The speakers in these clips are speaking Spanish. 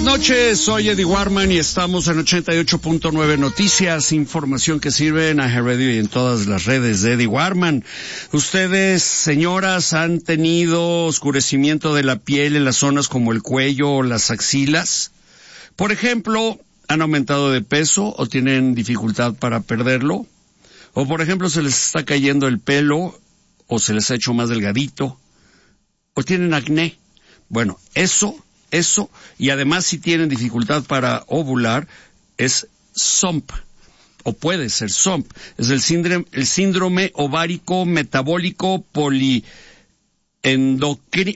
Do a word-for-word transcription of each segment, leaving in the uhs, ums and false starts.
Buenas noches, soy Eddie Warman y estamos en ochenta y ocho punto nueve Noticias, información que sirve en iHeartRadio y en todas las redes de Eddie Warman. Ustedes, señoras, han tenido oscurecimiento de la piel en las zonas como el cuello o las axilas. Por ejemplo, han aumentado de peso o tienen dificultad para perderlo. O por ejemplo, se les está cayendo el pelo o se les ha hecho más delgadito. O tienen acné. Bueno, eso... Eso, y además si tienen dificultad para ovular, es S O M P, o puede ser S O M P. Es el síndrome, el síndrome ovárico metabólico poliendocri,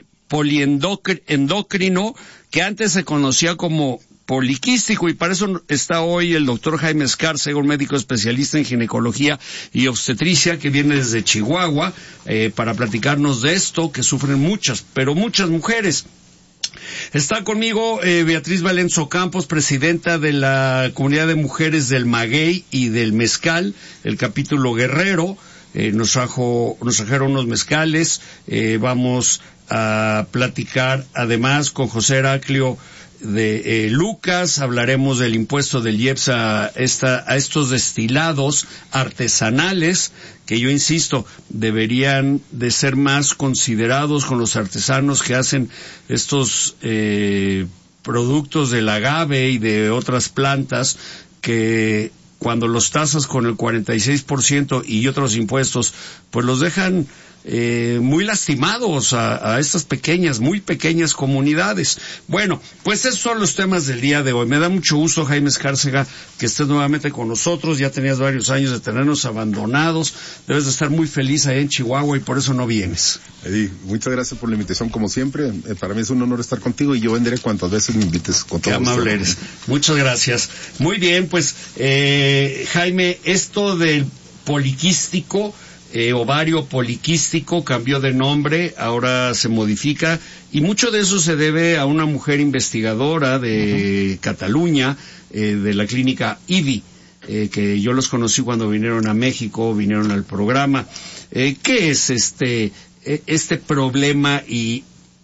poliendocrino, que antes se conocía como poliquístico, y para eso está hoy el doctor Jaime Escárcega, un médico especialista en ginecología y obstetricia, que viene desde Chihuahua, eh, para platicarnos de esto, que sufren muchas, pero muchas mujeres. Está conmigo eh, Beatriz Valenzo Campos, presidenta de la Comunidad de Mujeres del Maguey y del Mezcal, el capítulo Guerrero. Eh, nos trajo, nos trajeron unos mezcales. Eh, vamos a platicar además con José Heraclio de eh, Lucas. Hablaremos del impuesto del I E P S a, esta, a estos destilados artesanales, que yo insisto, deberían de ser más considerados con los artesanos que hacen estos eh, productos del agave y de otras plantas, que cuando los tasas con el cuarenta y seis por ciento y otros impuestos, pues los dejan Eh, muy lastimados a, a estas pequeñas, muy pequeñas comunidades. Bueno, pues esos son los temas del día de hoy. Me da mucho gusto, Jaime Escárcega, que estés nuevamente con nosotros. Ya tenías varios años de tenernos abandonados. Debes de estar muy feliz ahí en Chihuahua y por eso no vienes. Eddie, muchas gracias por la invitación, como siempre. Eh, para mí es un honor estar contigo y yo vendré cuantas veces me invites. Con todo Qué amable eres. Muchas gracias. Muy bien, pues, eh, Jaime, esto del poliquístico, Eh, ovario poliquístico, cambió de nombre, ahora se modifica, y mucho de eso se debe a una mujer investigadora de uh-huh. Cataluña, eh, de la clínica I V I, eh, que yo los conocí cuando vinieron a México, vinieron al programa. Eh, ¿Qué es este, eh, este problema y,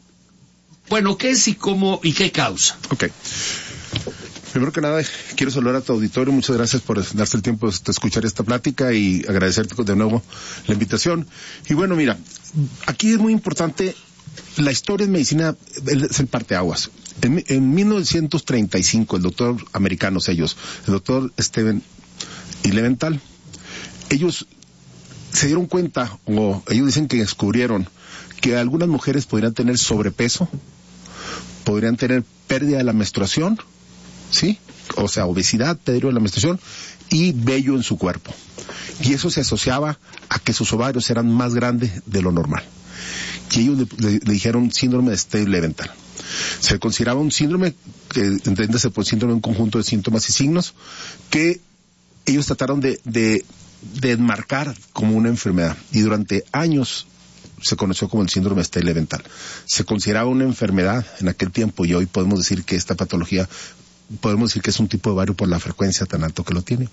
bueno, qué es y cómo y qué causa? Okay. Primero que nada, quiero saludar a tu auditorio. Muchas gracias por darse el tiempo de escuchar esta plática y agradecerte de nuevo la invitación. Y bueno, mira, aquí es muy importante, la historia en medicina es el parteaguas. En, en mil novecientos treinta y cinco, el doctor, americanos ellos, el doctor Steven y Leventhal, ellos se dieron cuenta, o ellos dicen que descubrieron, que algunas mujeres podrían tener sobrepeso, podrían tener pérdida de la menstruación, ¿sí? O sea, obesidad, pérdida de la menstruación y vello en su cuerpo. Y eso se asociaba a que sus ovarios eran más grandes de lo normal. Y ellos le, le, le dijeron síndrome de Steven-Leventhal. Se consideraba un síndrome, que entiéndase por síndrome, un conjunto de síntomas y signos, que ellos trataron de, de, de enmarcar como una enfermedad. Y durante años se conoció como el síndrome de Steven-Leventhal. Se consideraba una enfermedad en aquel tiempo, y hoy podemos decir que esta patología, podemos decir que es un tipo de ovario por la frecuencia tan alto que lo tiene.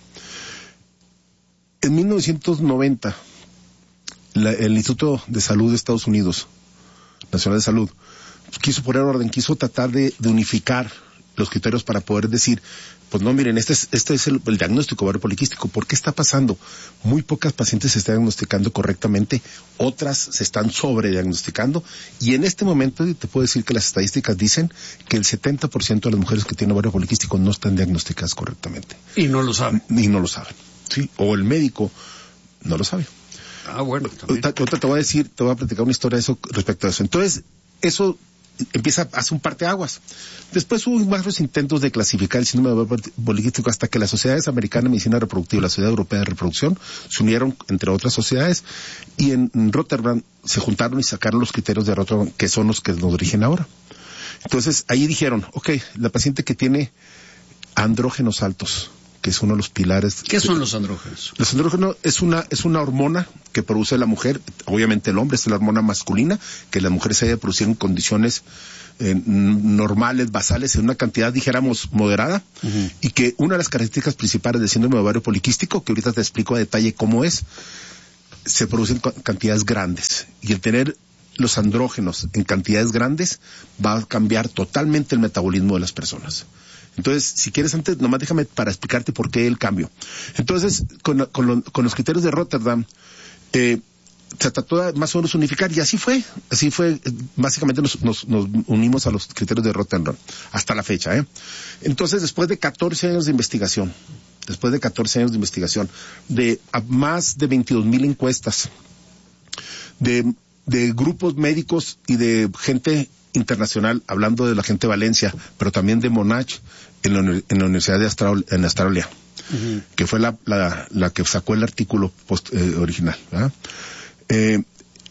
En mil novecientos noventa, la, el Instituto de Salud de Estados Unidos, Nacional de Salud, quiso poner orden, quiso tratar de, de unificar los criterios para poder decir, pues no, miren, este es, este es el, el diagnóstico ovario poliquístico. ¿Por qué está pasando? Muy pocas pacientes se están diagnosticando correctamente, otras se están sobrediagnosticando, y en este momento te puedo decir que las estadísticas dicen que el setenta por ciento de las mujeres que tienen ovario poliquístico no están diagnosticadas correctamente. Y no lo saben. Y no lo saben, ¿sí? O el médico no lo sabe. Ah, bueno, también. Ahorita te voy a decir, te voy a platicar una historia de eso, respecto a eso. Entonces, eso empieza a hacer un parteaguas. Después hubo varios intentos de clasificar el síndrome de ovario poliquístico hasta que las sociedades americanas de medicina reproductiva y la Sociedad Europea de Reproducción se unieron, entre otras sociedades, y en Rotterdam se juntaron y sacaron los criterios de Rotterdam, que son los que nos dirigen ahora. Entonces, ahí dijeron, ok, la paciente que tiene andrógenos altos, que es uno de los pilares. ¿Qué son los andrógenos? Los andrógenos es una es una hormona que produce la mujer, obviamente el hombre es la hormona masculina, que la mujer se debe producir en condiciones eh, normales, basales, en una cantidad, dijéramos, moderada, uh-huh. Y que una de las características principales del síndrome de ovario poliquístico, que ahorita te explico a detalle cómo es, se producen cantidades grandes, y el tener los andrógenos en cantidades grandes, va a cambiar totalmente el metabolismo de las personas. Entonces, si quieres antes, nomás déjame para explicarte por qué el cambio. Entonces, con, con, lo, con los criterios de Rotterdam, eh, se trató de más o menos unificar, y así fue, así fue, básicamente nos, nos, nos unimos a los criterios de Rotterdam, hasta la fecha, ¿eh? Entonces, después de catorce años de investigación, después de catorce años de investigación, de a más de veintidós mil encuestas, de, de grupos médicos y de gente internacional, hablando de la gente de Valencia, pero también de Monash, en la, en la Universidad de Austral, en Australia, uh-huh. que fue la, la, la que sacó el artículo post, eh, original, ¿verdad? Eh,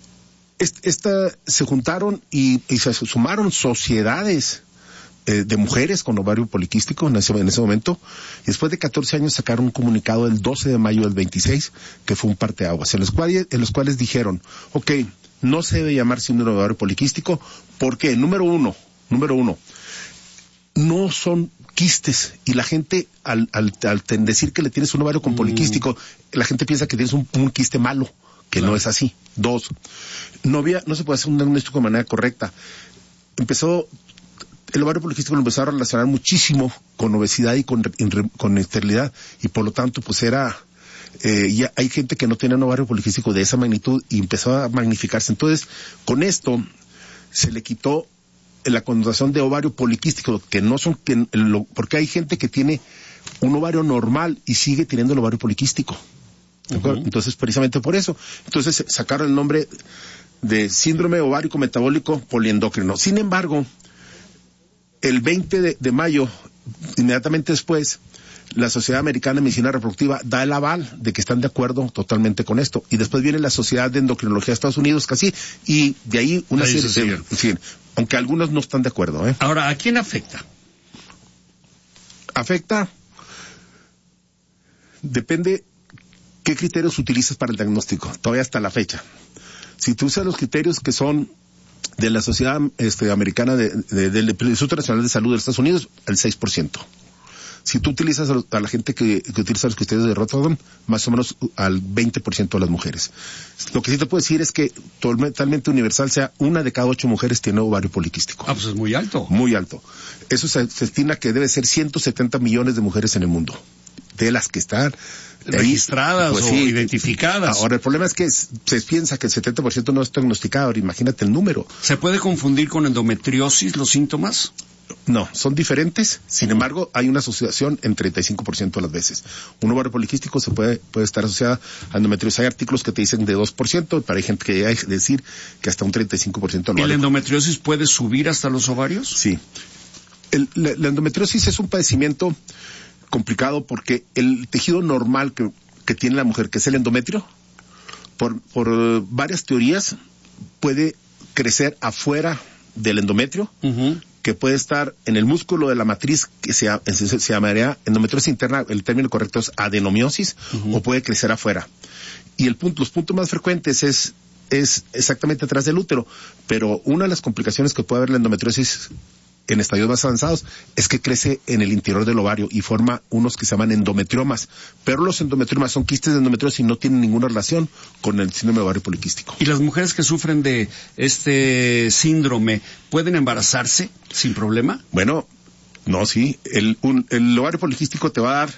esta, se juntaron y, y se sumaron sociedades eh, de mujeres con ovario poliquístico en ese, en ese momento, y después de catorce años sacaron un comunicado el doce de mayo del veintiséis, que fue un parteaguas, en los cuales, en los cuales dijeron, ok, no se debe llamar síndrome de ovario poliquístico, porque, número uno, número uno, no son quistes, y la gente, al, al, al decir que le tienes un ovario con poliquístico, mm. la gente piensa que tienes un, un quiste malo, que claro. No es así. Dos, no había, no se puede hacer un diagnóstico de manera correcta. Empezó, el ovario poliquístico lo empezó a relacionar muchísimo con obesidad y con, con esterilidad, y por lo tanto, pues era, eh, ya hay gente que no tiene un ovario poliquístico de esa magnitud, y empezó a magnificarse. Entonces, con esto, se le quitó la connotación de ovario poliquístico, que no son, que, lo, porque hay gente que tiene un ovario normal y sigue teniendo el ovario poliquístico. Uh-huh. Entonces, precisamente por eso. Entonces, sacaron el nombre de síndrome ovárico metabólico poliendocrino. Sin embargo, el veinte de, de mayo, inmediatamente después, la Sociedad Americana de Medicina Reproductiva da el aval de que están de acuerdo totalmente con esto. Y después viene la Sociedad de Endocrinología de Estados Unidos, casi, y de ahí una ahí serie de... Sí, aunque algunos no están de acuerdo, ¿eh? Ahora, ¿a quién afecta? Afecta... Depende... ¿Qué criterios utilizas para el diagnóstico? Todavía hasta la fecha. Si tú usas los criterios que son de la Sociedad este, Americana de, de, del Instituto Nacional de Salud de Estados Unidos, el seis por ciento. Si tú utilizas a, a la gente que, que utiliza los criterios de Rotterdam, más o menos al veinte por ciento de las mujeres. Lo que sí te puedo decir es que totalmente universal, sea una de cada ocho mujeres tiene ovario poliquístico. Ah, pues es muy alto. Muy alto. Eso se, se estima que debe ser ciento setenta millones de mujeres en el mundo, de las que están registradas pues, o sí, identificadas. Ahora, el problema es que se piensa que el setenta por ciento no es diagnosticado. Ahora, imagínate el número. ¿Se puede confundir con endometriosis los síntomas? No, son diferentes. Sin embargo, hay una asociación en treinta y cinco por ciento de las veces. Un ovario poliquístico se puede, puede estar asociado a endometriosis. Hay artículos que te dicen de dos por ciento, pero hay gente que llega a decir que hasta un treinta y cinco por ciento. ¿Y la endometriosis puede subir hasta los ovarios? Sí. El, la, la endometriosis es un padecimiento complicado porque el tejido normal que, que tiene la mujer, que es el endometrio, por, por uh, varias teorías, puede crecer afuera del endometrio, uh-huh. que puede estar en el músculo de la matriz, que se, se, se llamaría endometriosis interna, el término correcto es adenomiosis, uh-huh. o puede crecer afuera. Y el punto, los puntos más frecuentes es, es exactamente atrás del útero, pero una de las complicaciones que puede haber la endometriosis en estadios más avanzados es que crece en el interior del ovario y forma unos que se llaman endometriomas, pero los endometriomas son quistes de endometriosis y no tienen ninguna relación con el síndrome de ovario poliquístico. ¿Y las mujeres que sufren de este síndrome pueden embarazarse sin problema? Bueno, no, sí, el, un, el ovario poliquístico te va a dar,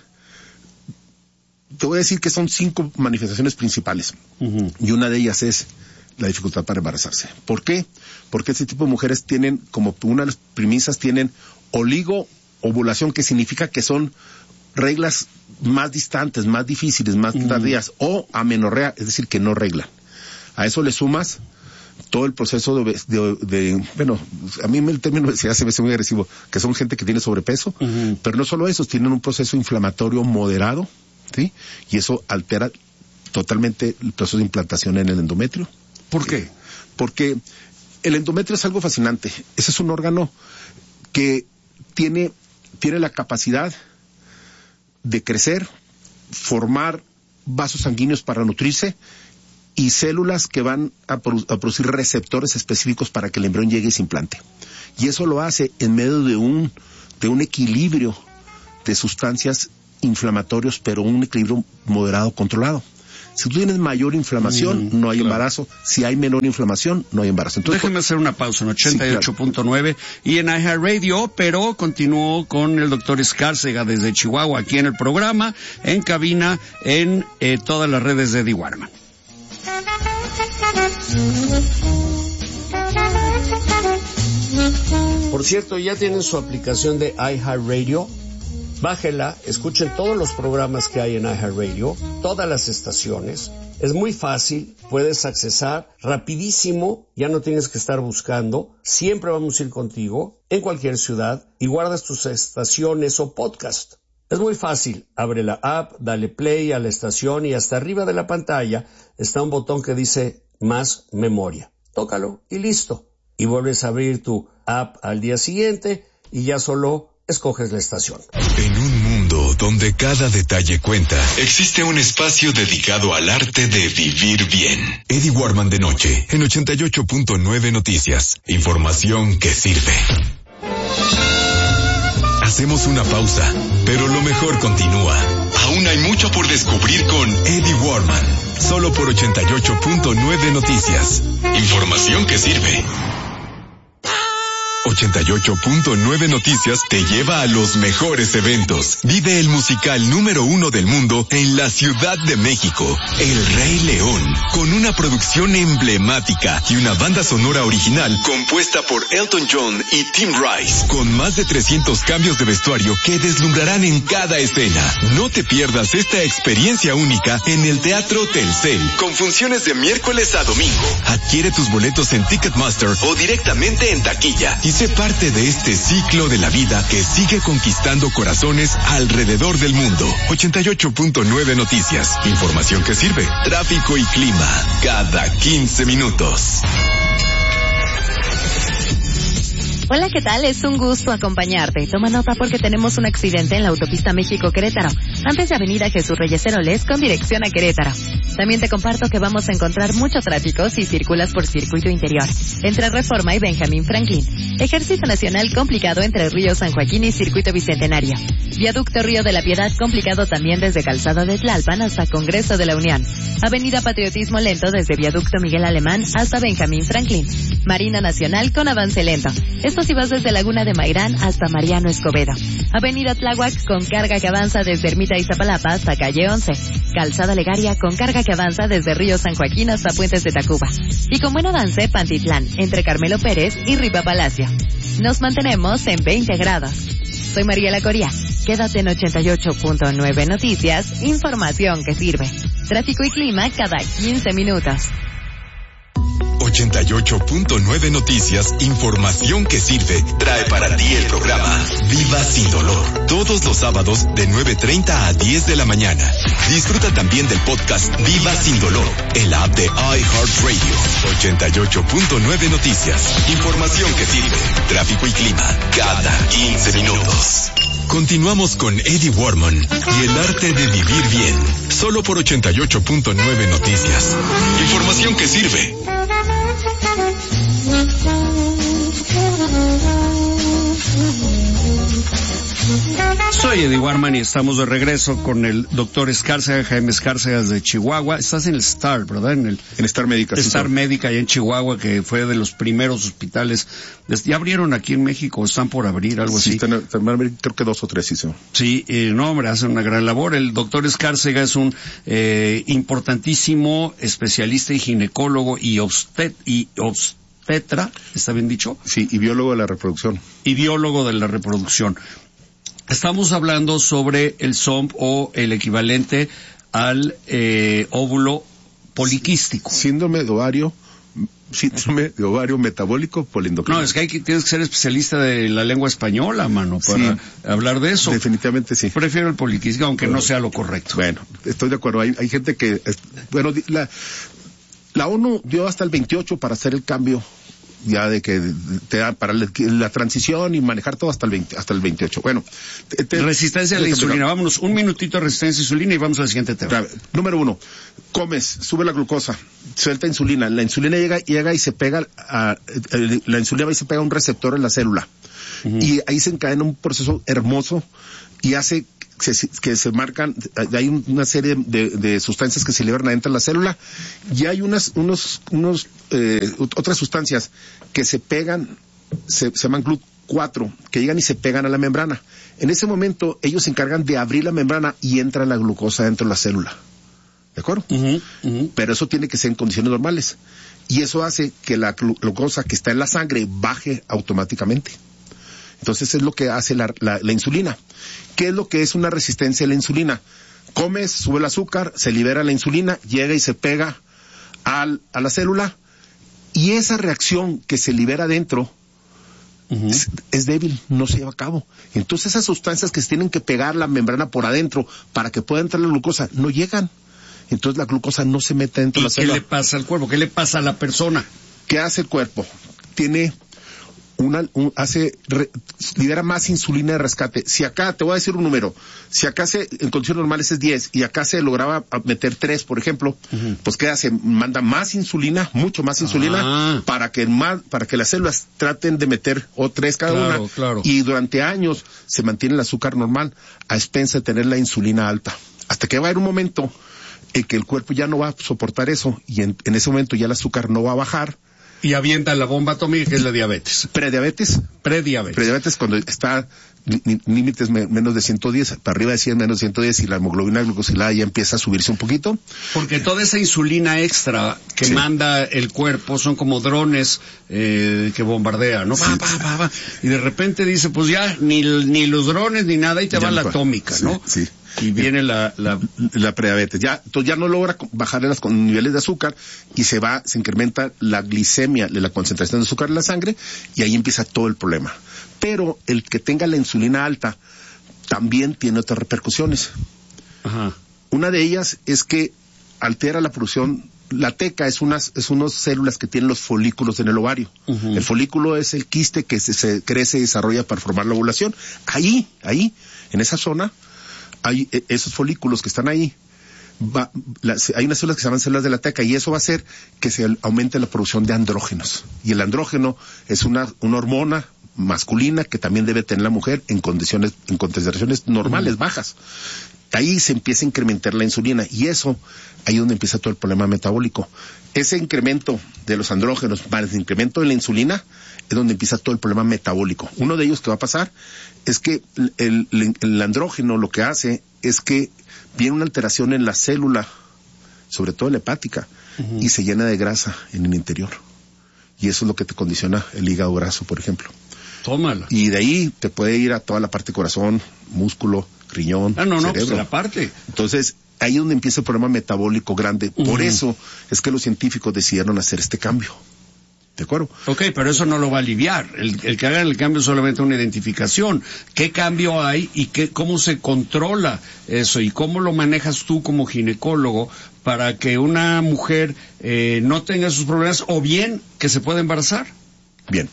te voy a decir que son cinco manifestaciones principales, uh-huh. y una de ellas es la dificultad para embarazarse. ¿Por qué? Porque este tipo de mujeres tienen, como una de las premisas, tienen oligoovulación, que significa que son reglas más distantes, más difíciles, más mm. tardías, o amenorrea, es decir, que no reglan. A eso le sumas todo el proceso de, de, de bueno, a mí el término obesidad se me hace muy agresivo, que son gente que tiene sobrepeso, uh-huh. pero no solo eso, tienen un proceso inflamatorio moderado, ¿sí? Y eso altera totalmente el proceso de implantación en el endometrio. ¿Por qué? Porque el endometrio es algo fascinante. Ese es un órgano que tiene, tiene la capacidad de crecer, formar vasos sanguíneos para nutrirse y células que van a, produ- a producir receptores específicos para que el embrión llegue y se implante. Y eso lo hace en medio de un, de un equilibrio de sustancias inflamatorios, pero un equilibrio moderado, controlado. Si tú tienes mayor inflamación, mm, no hay claro. embarazo. Si hay menor inflamación, no hay embarazo. Entonces, déjeme hacer una pausa en ochenta y ocho punto nueve sí, claro. y en iHeartRadio, pero continúo con el doctor Escárcega desde Chihuahua, aquí en el programa, en cabina, en eh, todas las redes de Eddie Warman. Por cierto, ¿ya tienen su aplicación de iHeartRadio? Bájela, escuchen todos los programas que hay en iHeartRadio, todas las estaciones. Es muy fácil, puedes accesar rapidísimo, ya no tienes que estar buscando. Siempre vamos a ir contigo, en cualquier ciudad, y guardas tus estaciones o podcast. Es muy fácil, abre la app, dale play a la estación y hasta arriba de la pantalla está un botón que dice más memoria. Tócalo y listo. Y vuelves a abrir tu app al día siguiente y ya solo escoges la estación. En un mundo donde cada detalle cuenta, existe un espacio dedicado al arte de vivir bien. Eddie Warman de noche, en ochenta y ocho punto nueve Noticias. Información que sirve. Hacemos una pausa, pero lo mejor continúa. Aún hay mucho por descubrir con Eddie Warman, solo por ochenta y ocho punto nueve Noticias. Información que sirve. ochenta y ocho punto nueve Noticias te lleva a los mejores eventos. Vive el musical número uno del mundo en la Ciudad de México, El Rey León, con una producción emblemática y una banda sonora original compuesta por Elton John y Tim Rice, con más de trescientos cambios de vestuario que deslumbrarán en cada escena. No te pierdas esta experiencia única en el Teatro Telcel, con funciones de miércoles a domingo. Adquiere tus boletos en Ticketmaster o directamente en taquilla y sé parte de este ciclo de la vida que sigue conquistando corazones alrededor del mundo. ochenta y ocho punto nueve Noticias. Información que sirve. Tráfico y clima. Cada quince minutos. Hola, ¿qué tal? Es un gusto acompañarte. Toma nota porque tenemos un accidente en la autopista México-Querétaro, antes de Avenida Jesús Reyes Heroles, con dirección a Querétaro. También te comparto que vamos a encontrar mucho tráfico si circulas por circuito interior, entre Reforma y Benjamín Franklin. Ejército Nacional complicado entre Río San Joaquín y Circuito Bicentenario. Viaducto Río de la Piedad complicado también desde Calzada de Tlalpan hasta Congreso de la Unión. Avenida Patriotismo lento desde Viaducto Miguel Alemán hasta Benjamín Franklin. Marina Nacional con avance lento. Esto si vas desde Laguna de Mairán hasta Mariano Escobedo. Avenida Tláhuac con carga que avanza desde Ermita Iztapalapa hasta Calle once. Calzada Legaria con carga que avanza desde Río San Joaquín hasta Puentes de Tacuba. Y con buen avance Pantitlán, entre Carmelo Pérez y Riva Palacio. Nos mantenemos en veinte grados. Soy Mariela Coria. Quédate en ochenta y ocho punto nueve Noticias, información que sirve. Tráfico y clima cada quince minutos. ochenta y ocho punto nueve Noticias, información que sirve, trae para ti el programa Viva Sin Dolor, todos los sábados de nueve treinta a diez de la mañana. Disfruta también del podcast Viva Sin Dolor, en la app de iHeartRadio. ochenta y ocho punto nueve Noticias, información que sirve, tráfico y clima, cada quince minutos. Continuamos con Eddie Warman y el arte de vivir bien, solo por ochenta y ocho punto nueve Noticias. Información que sirve. Soy Eddie Warman y estamos de regreso con el doctor Escárcega, Jaime Escárcega de Chihuahua. Estás en el Star, ¿verdad? En el en Star Médica. Star sí, Médica allá en Chihuahua, que fue de los primeros hospitales. Ya abrieron aquí en México, están por abrir, algo sí, así. Están, están, creo que dos o tres, sí. Sí, sí eh, no, hombre, hacen una gran labor. El doctor Escárcega es un eh, importantísimo especialista y ginecólogo y obstet y obstetra, ¿está bien dicho? Sí, y biólogo de la reproducción. Y biólogo de la reproducción. Estamos hablando sobre el S O M P o el equivalente al eh, óvulo poliquístico. Síndrome de ovario, síndrome de ovario metabólico polendocrino. No, es que hay que, tienes que ser especialista de la lengua española, mano, para sí, hablar de eso. Definitivamente sí. Prefiero el poliquístico, aunque bueno, no sea lo correcto. Bueno, estoy de acuerdo. Hay, hay gente que, bueno, la, la ONU dio hasta el veintiocho para hacer el cambio ya de que te da para la, la transición y manejar todo hasta el veinte, hasta el veintiocho. Bueno, te, te, resistencia a la insulina. Vámonos, un minutito de resistencia a la insulina y vamos al siguiente tema. Número uno, comes, sube la glucosa, suelta insulina. La insulina llega, llega y se pega, a, la insulina va y se pega a un receptor en la célula. Uh-huh. Y ahí se encadena un proceso hermoso y hace se, que se marcan, hay una serie de, de sustancias que se liberan adentro de la célula, y hay unas, unos, unos, eh, otras sustancias que se pegan, se, se llaman glut cuatro, que llegan y se pegan a la membrana. En ese momento, ellos se encargan de abrir la membrana y entra la glucosa dentro de la célula. ¿De acuerdo? Uh-huh, uh-huh. Pero eso tiene que ser en condiciones normales. Y eso hace que la glucosa que está en la sangre baje automáticamente. Entonces es lo que hace la, la, la insulina. ¿Qué es lo que es una resistencia a la insulina? Comes, sube el azúcar, se libera la insulina, llega y se pega al, a la célula, y esa reacción que se libera dentro uh-huh. es, es débil, no se lleva a cabo. Entonces esas sustancias que se tienen que pegar la membrana por adentro para que pueda entrar la glucosa, no llegan. Entonces la glucosa no se mete dentro de la célula. ¿Qué le pasa al cuerpo? ¿Qué le pasa a la persona? ¿Qué hace el cuerpo? Tiene una, un, hace, re, libera más insulina de rescate. Si acá, te voy a decir un número, si acá se, en condiciones normales es diez, y acá se lograba meter tres, por ejemplo, uh-huh. pues ¿qué hace? Manda más insulina, mucho más insulina, ah. para que más, para que las células traten de meter o tres cada claro, una, claro. y durante años se mantiene el azúcar normal, a expensa de tener la insulina alta. Hasta que va a haber un momento en que el cuerpo ya no va a soportar eso, y en, en ese momento ya el azúcar no va a bajar. Y avienta la bomba atómica, que es la diabetes. Prediabetes. Prediabetes. Prediabetes cuando está límites me, menos de ciento diez, para arriba de cien, menos de ciento diez, y la hemoglobina glucosilada ya empieza a subirse un poquito. Porque toda esa insulina extra que sí. manda el cuerpo son como drones eh, que bombardean, ¿no? Sí. Pa, pa, pa, pa. Y de repente dice, pues ya, ni, ni los drones ni nada, y te ya va la atómica, sí, ¿no? Sí. Y viene la, la... la prediabetes. Ya, entonces ya no logra bajar los niveles de azúcar, y se va, se incrementa la glicemia, la concentración de azúcar en la sangre, y ahí empieza todo el problema. Pero el que tenga la insulina alta también tiene otras repercusiones. Ajá. Una de ellas es que altera la producción. La teca es unas, es unas células que tienen los folículos en el ovario. Uh-huh. El folículo es el quiste que se, se crece y desarrolla para formar la ovulación. Ahí, ahí, en esa zona, hay esos folículos que están ahí, va, la, hay unas células que se llaman células de la teca, y eso va a hacer que se aumente la producción de andrógenos. Y el andrógeno es una, una hormona masculina que también debe tener la mujer en condiciones, en concentraciones normales, uh-huh. bajas. Ahí se empieza a incrementar la insulina, y eso, ahí es donde empieza todo el problema metabólico. Ese incremento de los andrógenos más el incremento de la insulina es donde empieza todo el problema metabólico. Uno de ellos que va a pasar es que el, el, el andrógeno lo que hace es que viene una alteración en la célula, sobre todo la hepática, uh-huh. y se llena de grasa en el interior. Y eso es lo que te condiciona el hígado graso, por ejemplo. Tómala. Y de ahí te puede ir a toda la parte corazón, músculo, riñón, ah, no, no, cerebro. Pues la parte. Entonces, ahí es donde empieza el problema metabólico grande. Uh-huh. Por eso es que los científicos decidieron hacer este cambio. ¿De acuerdo? Ok, pero eso no lo va a aliviar. El, el que hagan el cambio es solamente una identificación. ¿Qué cambio hay y qué, cómo se controla eso? ¿Y cómo lo manejas tú como ginecólogo para que una mujer eh, no tenga sus problemas, o bien que se pueda embarazar? Bien.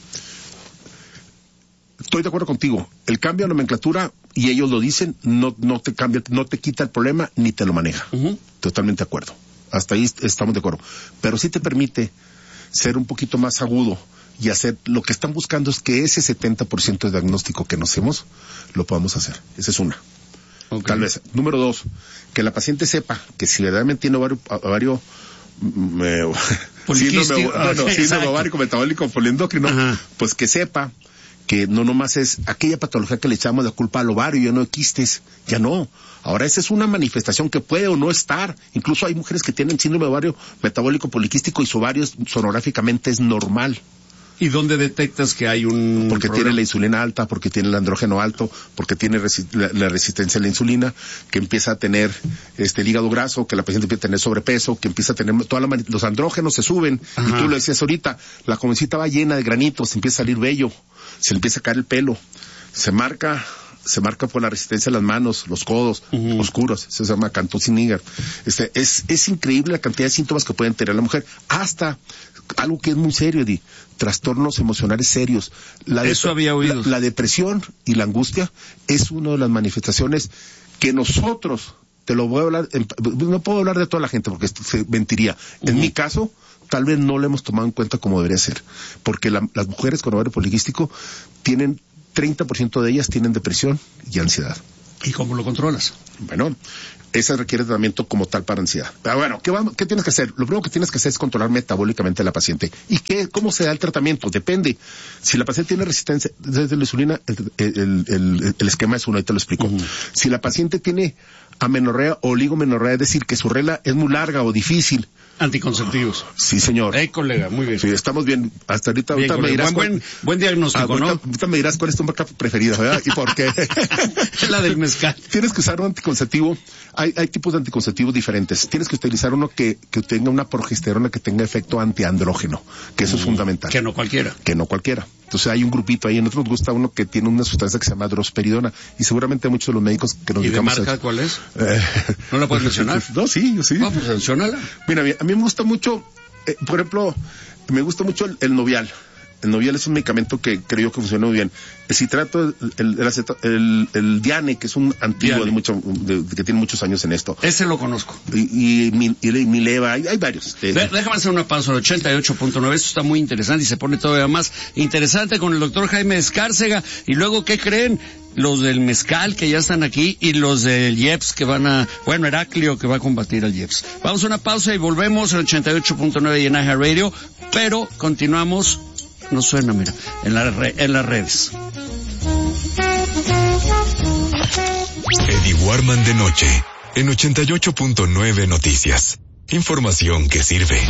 Estoy de acuerdo contigo. El cambio de nomenclatura, y ellos lo dicen, no, no te cambia, no te quita el problema ni te lo maneja. Uh-huh. Totalmente de acuerdo. Hasta ahí estamos de acuerdo. Pero sí te permite ser un poquito más agudo y hacer lo que están buscando, es que ese setenta por ciento de diagnóstico que nos hacemos lo podamos hacer. Esa es una. Okay. Tal vez. Número dos, que la paciente sepa que si verdaderamente tiene ovario, ovario me, síndrome, bueno, síndrome ovárico metabólico poliendocrino, uh-huh. pues que sepa que no nomás es aquella patología que le echamos la culpa al ovario, ya no hay quistes, ya no. Ahora esa es una manifestación que puede o no estar. Incluso hay mujeres que tienen síndrome de ovario metabólico poliquístico y su ovario sonográficamente es normal. ¿Y dónde detectas que hay un Porque problema? Tiene la insulina alta, porque tiene el andrógeno alto, porque tiene resi- la, la resistencia a la insulina, que empieza a tener este el hígado graso, que la paciente empieza a tener sobrepeso, que empieza a tener toda la los andrógenos se suben. Ajá. Y tú lo decías ahorita, la jovencita va llena de granitos, empieza a salir vello, se le empieza a caer el pelo, se marca se marca por la resistencia de las manos, los codos, uh-huh. oscuros, se llama Canton-Singer. Este, es, es increíble la cantidad de síntomas que pueden tener la mujer, hasta algo que es muy serio, Eddie, trastornos emocionales serios. La Eso de, había oído. La, la depresión y la angustia es una de las manifestaciones que nosotros, te lo voy a hablar, en, no puedo hablar de toda la gente porque se mentiría. Uh-huh. En mi caso, tal vez no lo hemos tomado en cuenta como debería ser, porque la, las mujeres con ovario poliquístico tienen treinta por ciento de ellas tienen depresión y ansiedad. ¿Y cómo lo controlas? Bueno, ese requiere tratamiento como tal para ansiedad. Pero bueno, ¿qué, vamos, ¿qué tienes que hacer? Lo primero que tienes que hacer es controlar metabólicamente a la paciente. ¿Y qué, cómo se da el tratamiento? Depende. Si la paciente tiene resistencia desde la insulina, el, el, el, el esquema es uno, ahí te lo explico. Uh-huh. Si la paciente tiene amenorrea o oligomenorrea, es decir, que su regla es muy larga o difícil. Anticonceptivos. Sí, señor. Eh, colega, muy bien. Sí, estamos bien. Hasta ahorita, bien, ahorita me dirás buen, cuál, buen, buen diagnóstico, ah, ahorita, ¿no? Ahorita me dirás cuál es tu marca preferida, ¿verdad? ¿Y por qué? La del mezcal. Tienes que usar un anticonceptivo. Hay, hay tipos de anticonceptivos diferentes. Tienes que utilizar uno que, que tenga una progesterona que tenga efecto antiandrógeno, que eso mm, es fundamental. Que no cualquiera. Que no cualquiera. Entonces hay un grupito ahí. A nosotros nos gusta uno que tiene una sustancia que se llama drosperidona. Y seguramente muchos de los médicos que nos ¿Y de marca a... cuál es? Eh... ¿No la puedes mencionar? No, sí, sí. No, pues menciónala. Mira, a mí me gusta mucho... Eh, por ejemplo, me gusta mucho el, el Novial. El Novial es un medicamento que creo yo que funciona muy bien. El citrato, el, el, aceto, el, el Diane, que es un antiguo de mucho, de, de, que tiene muchos años en esto. Ese lo conozco. Y, y, y, y Mileva, hay, hay varios. De, Déjame hacer una pausa, el ochenta y ocho punto nueve. Esto está muy interesante y se pone todavía más interesante con el doctor Jaime Escárcega. Y luego, ¿qué creen? Los del mezcal que ya están aquí y los del I E P S que van a, bueno, Heraclio que va a combatir al I E P S. Vamos a una pausa y volvemos al ochenta y ocho punto nueve y en iHeartRadio, pero continuamos, no suena, mira, en, la re, en las redes. Eddie Warman de noche, en ochenta y ocho punto nueve Noticias. Información que sirve.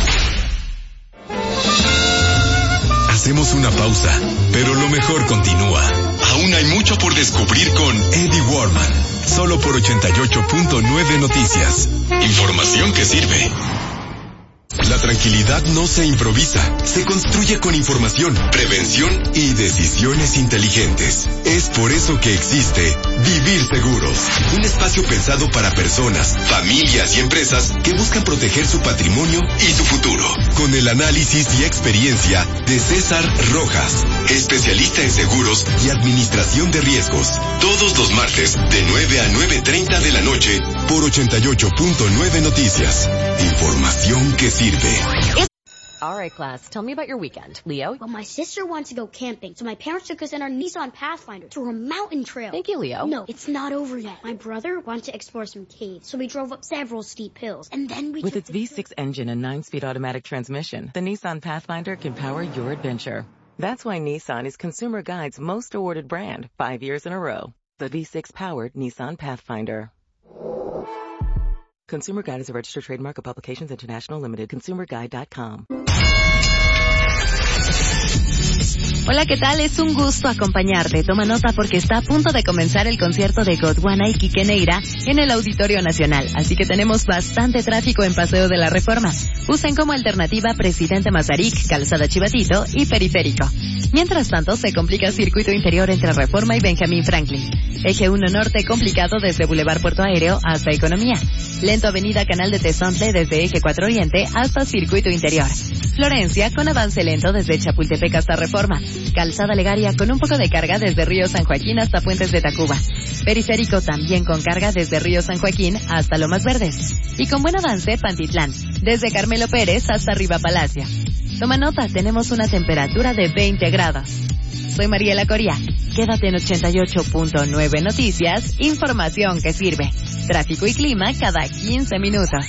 Hacemos una pausa, pero lo mejor continúa. Aún hay mucho por descubrir con Eddie Warman, solo por ochenta y ocho punto nueve Noticias. Información que sirve. La tranquilidad no se improvisa, se construye con información, prevención y decisiones inteligentes. Es por eso que existe Vivir Seguros, un espacio pensado para personas, familias y empresas que buscan proteger su patrimonio y su futuro. Con el análisis y experiencia de César Rojas, especialista en seguros y administración de riesgos. Todos los martes de nueve a nueve treinta de la noche por ochenta y ocho punto nueve Noticias. Información que sirve. All right, class, tell me about your weekend. Leo? Well, my sister wanted to go camping, so my parents took us in our Nissan Pathfinder to a mountain trail. Thank you, Leo. No, it's not over yet. My brother wanted to explore some caves, so we drove up several steep hills, and then we With took its V six engine and nine-speed automatic transmission, the Nissan Pathfinder can power your adventure. That's why Nissan is Consumer Guide's most awarded brand, five years in a row. The V six-powered Nissan Pathfinder. Consumer Guide is a registered trademark of Publications International Limited. consumer guide dot com. Hola, ¿qué tal? Es un gusto acompañarte. Toma nota porque está a punto de comenzar el concierto de Gondwana y Quique Neira en el Auditorio Nacional, así que tenemos bastante tráfico en Paseo de la Reforma. Usen como alternativa Presidente Mazarik, Calzada Chivatito y Periférico. Mientras tanto, se complica circuito interior entre Reforma y Benjamín Franklin. Eje uno Norte complicado desde Boulevard Puerto Aéreo hasta Economía. Lento Avenida Canal de Tezontle desde Eje cuatro Oriente hasta Circuito Interior. Florencia con avance lento desde Chapultepec hasta Reforma. Calzada Legaria con un poco de carga desde Río San Joaquín hasta Puentes de Tacuba. Periférico también con carga desde Río San Joaquín hasta Lomas Verdes. Y con buen avance Pantitlán, desde Carmelo Pérez hasta Riva Palacio. Toma nota, tenemos una temperatura de veinte grados. Soy Mariela Coria. Quédate en ochenta y ocho punto nueve Noticias, información que sirve. Tráfico y clima cada quince minutos.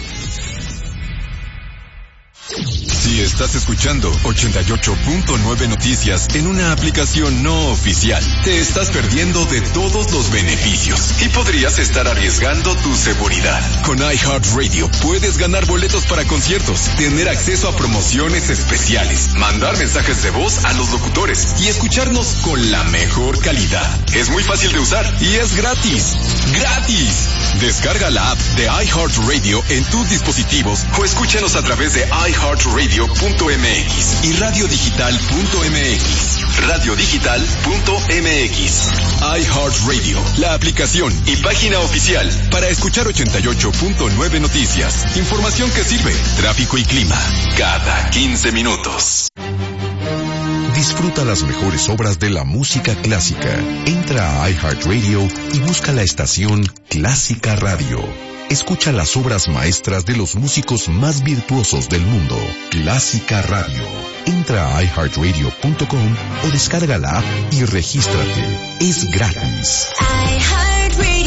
Si estás escuchando ochenta y ocho punto nueve Noticias en una aplicación no oficial, te estás perdiendo de todos los beneficios y podrías estar arriesgando tu seguridad. Con iHeartRadio puedes ganar boletos para conciertos, tener acceso a promociones especiales, mandar mensajes de voz a los locutores y escucharnos con la mejor calidad. Es muy fácil de usar y es gratis. ¡Gratis! Descarga la app de iHeartRadio en tus dispositivos o escúchanos a través de iHeartRadio punto m x y radio digital punto m x. radio digital punto m x. iHeartRadio, la aplicación y página oficial para escuchar ochenta y ocho punto nueve Noticias. Información que sirve. Tráfico y clima cada quince minutos. Disfruta las mejores obras de la música clásica. Entra a iHeartRadio y busca la estación Clásica Radio. Escucha las obras maestras de los músicos más virtuosos del mundo. Clásica Radio. Entra a i heart radio punto com o descarga la app y regístrate. Es gratis. iHeartRadio.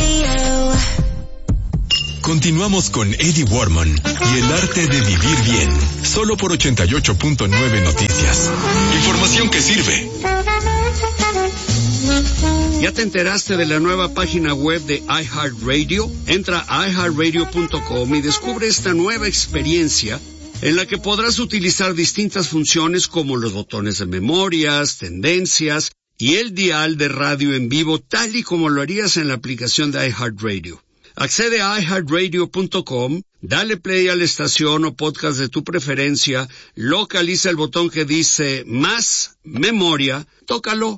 Continuamos con Eddie Warman y el arte de vivir bien. Solo por ochenta y ocho punto nueve Noticias. Información que sirve. ¿Ya te enteraste de la nueva página web de iHeartRadio? Entra a i heart radio punto com y descubre esta nueva experiencia en la que podrás utilizar distintas funciones como los botones de memorias, tendencias y el dial de radio en vivo, tal y como lo harías en la aplicación de iHeartRadio. Accede a i heart radio punto com, dale play a la estación o podcast de tu preferencia, localiza el botón que dice Más Memoria, tócalo